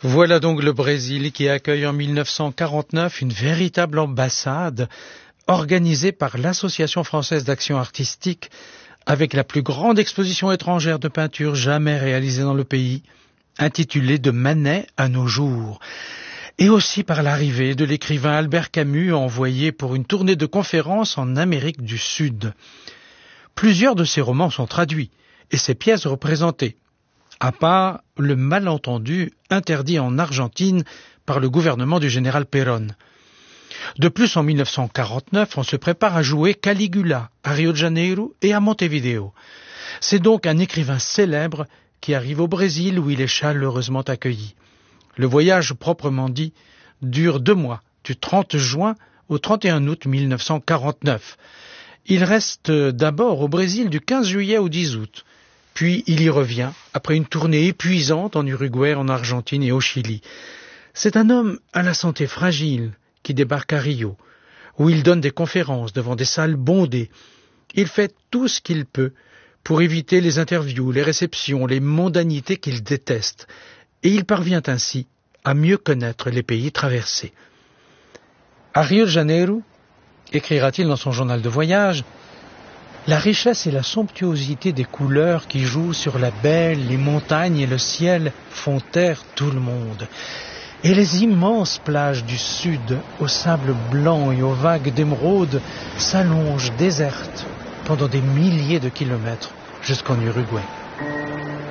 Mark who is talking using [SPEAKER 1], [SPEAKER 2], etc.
[SPEAKER 1] Voilà donc le Brésil qui accueille en 1949 une véritable ambassade organisée par l'Association française d'action artistique avec la plus grande exposition étrangère de peinture jamais réalisée dans le pays, intitulée De Manet à nos jours. Et aussi par l'arrivée de l'écrivain Albert Camus envoyé pour une tournée de conférences en Amérique du Sud. Plusieurs de ses romans sont traduits et ses pièces représentées, à part le malentendu interdit en Argentine par le gouvernement du général Perón. De plus, en 1949, on se prépare à jouer Caligula à Rio de Janeiro et à Montevideo. C'est donc un écrivain célèbre qui arrive au Brésil où il est chaleureusement accueilli. Le voyage proprement dit dure 2 mois, du 30 juin au 31 août 1949. Il reste d'abord au Brésil du 15 juillet au 10 août. Puis il y revient, après une tournée épuisante en Uruguay, en Argentine et au Chili. C'est un homme à la santé fragile qui débarque à Rio, où il donne des conférences devant des salles bondées. Il fait tout ce qu'il peut pour éviter les interviews, les réceptions, les mondanités qu'il déteste, et il parvient ainsi à mieux connaître les pays traversés. À Rio de Janeiro, écrira-t-il dans son journal de voyage, la richesse et la somptuosité des couleurs qui jouent sur la baie, les montagnes et le ciel font taire tout le monde. Et les immenses plages du sud, aux sables blancs et aux vagues d'émeraude, s'allongent désertes pendant des milliers de kilomètres jusqu'en Uruguay.